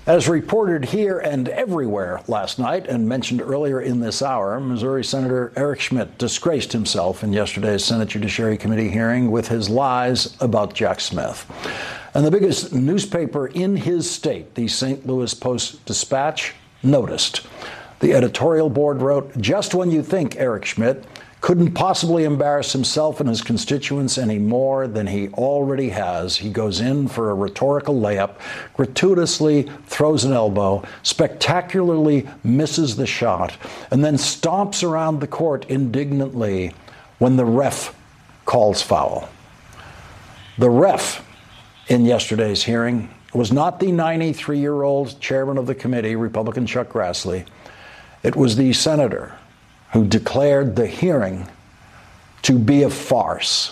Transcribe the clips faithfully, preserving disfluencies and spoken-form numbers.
As reported here and everywhere last night and mentioned earlier in this hour, Missouri Senator Eric Schmitt disgraced himself in yesterday's Senate Judiciary Committee hearing with his lies about Jack Smith. And the biggest newspaper in his state, the Saint Louis Post-Dispatch, noticed. The editorial board wrote, "Just when you think Eric Schmitt couldn't possibly embarrass himself and his constituents any more than he already has, he goes in for a rhetorical layup, gratuitously throws an elbow, spectacularly misses the shot, and then stomps around the court indignantly when the ref calls foul." The ref in yesterday's hearing was not the ninety-three-year-old chairman of the committee, Republican Chuck Grassley. It was the senator who declared the hearing to be a farce.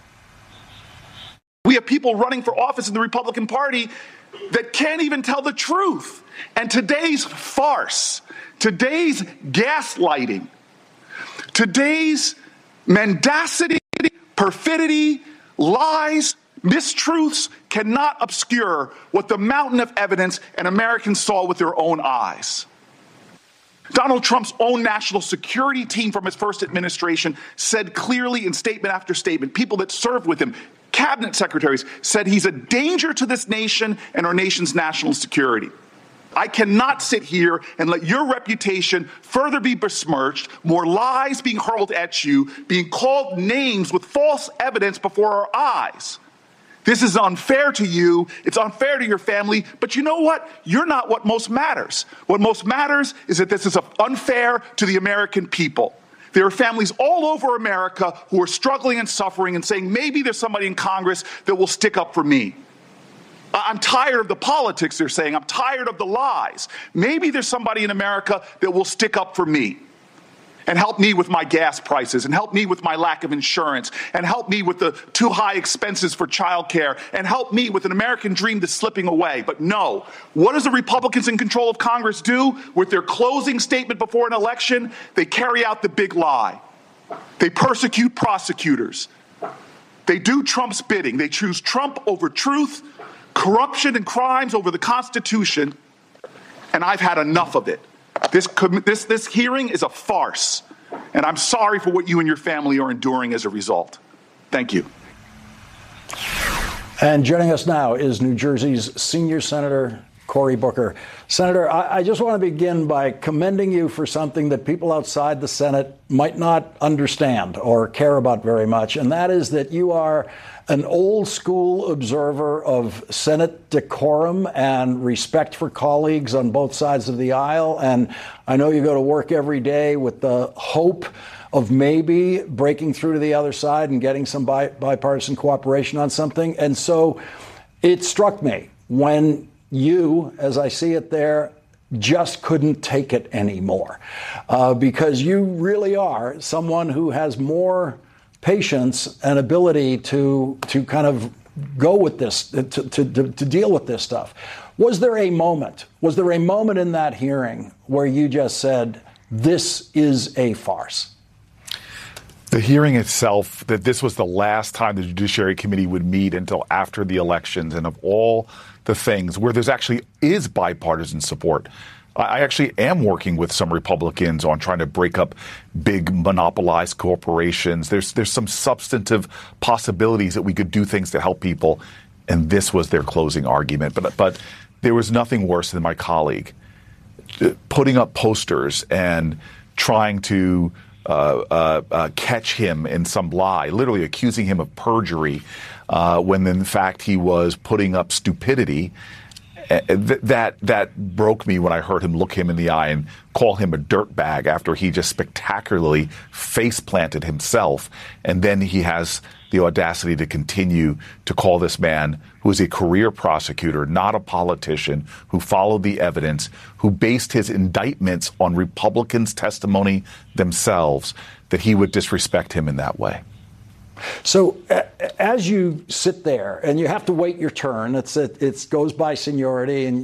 We have people running for office in the Republican Party that can't even tell the truth. And today's farce, today's gaslighting, today's mendacity, perfidy, lies, mistruths cannot obscure what the mountain of evidence and Americans saw with their own eyes. Donald Trump's own national security team from his first administration said clearly in statement after statement, people that served with him, cabinet secretaries, said he's a danger to this nation and our nation's national security. I cannot sit here and let your reputation further be besmirched, more lies being hurled at you, being called names with false evidence before our eyes. This is unfair to you, it's unfair to your family, but you know what? You're not what most matters. What most matters is that this is unfair to the American people. There are families all over America who are struggling and suffering and saying, maybe there's somebody in Congress that will stick up for me. I'm tired of the politics, they're saying. I'm tired of the lies. Maybe there's somebody in America that will stick up for me and help me with my gas prices, and help me with my lack of insurance, and help me with the too high expenses for childcare, and help me with an American dream that's slipping away. But no, what does the Republicans in control of Congress do with their closing statement before an election? They carry out the big lie. They persecute prosecutors. They do Trump's bidding. They choose Trump over truth, corruption and crimes over the Constitution, and I've had enough of it. This, this, this hearing is a farce, and I'm sorry for what you and your family are enduring as a result. Thank you. And joining us now is New Jersey's senior senator, Cory Booker. Senator, I, I just want to begin by commending you for something that people outside the Senate might not understand or care about very much, and that is that you are an old school observer of Senate decorum and respect for colleagues on both sides of the aisle. And I know you go to work every day with the hope of maybe breaking through to the other side and getting some bi- bipartisan cooperation on something. And so it struck me when you, as I see it there, just couldn't take it anymore, uh, because you really are someone who has more patience and ability to to kind of go with this, to, to, to, to deal with this stuff. Was there a moment, was there a moment in that hearing where you just said, this is a farce? The hearing itself, that this was the last time the Judiciary Committee would meet until after the elections, and of all the things where there's actually is bipartisan support. I actually am working with some Republicans on trying to break up big monopolized corporations. There's there's some substantive possibilities that we could do things to help people, and this was their closing argument. But but there was nothing worse than my colleague putting up posters and trying to uh, uh, uh, catch him in some lie, literally accusing him of perjury, uh, when in fact he was putting up stupidity. That that broke me when I heard him look him in the eye and call him a dirtbag after he just spectacularly face planted himself. And then he has the audacity to continue to call this man, who is a career prosecutor, not a politician, who followed the evidence, who based his indictments on Republicans' testimony themselves, that he would disrespect him in that way. So uh, as you sit there and you have to wait your turn, it's it, it goes by seniority, and